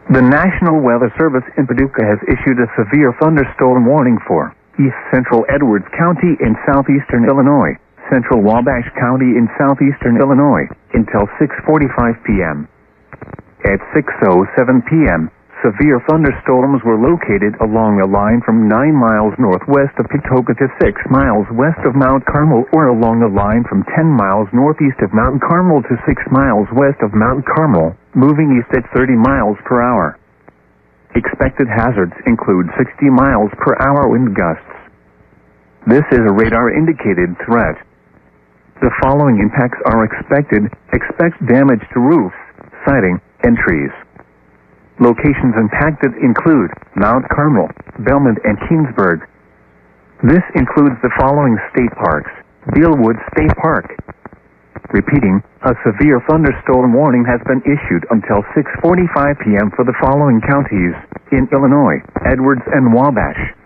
The National Weather Service in Paducah has issued a severe thunderstorm warning for East Central Edwards County in southeastern Illinois, Central Wabash County in southeastern Illinois, until 6:45 p.m. At 6:07 p.m., severe thunderstorms were located along a line from 9 miles northwest of Patoka to 6 miles west of Mount Carmel, or along a line from 10 miles northeast of Mount Carmel to 6 miles west of Mount Carmel, moving east at 30 miles per hour. Expected hazards include 60 miles per hour wind gusts. This is a radar-indicated threat. The following impacts are expected. Expect damage to roofs, siding, and trees. Locations impacted include Mount Carmel, Belmont, and Keensburg. This includes the following state parks: Beelwood State Park. Repeating, a severe thunderstorm warning has been issued until 6:45 p.m. for the following counties in Illinois: Edwards and Wabash.